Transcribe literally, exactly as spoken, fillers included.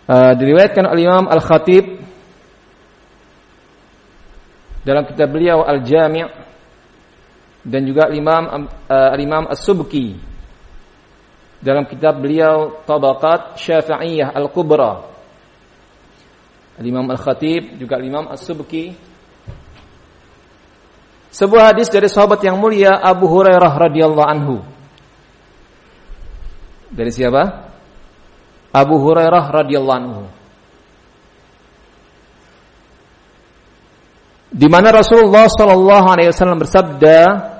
Uh, diriwayatkan oleh Imam Al-Khatib dalam kitab beliau Al-Jami' dan juga Imam uh, Imam As-Subki dalam kitab beliau Tabaqat Syafi'iyah Al-Kubra. Imam Al-Khatib juga Imam As-Subki, sebuah hadis dari sahabat yang mulia Abu Hurairah radhiyallahu anhu. Dari siapa? Abu Hurairah radhiyallahu anhu. Di mana Rasulullah sallallahu alaihi wasallam bersabda,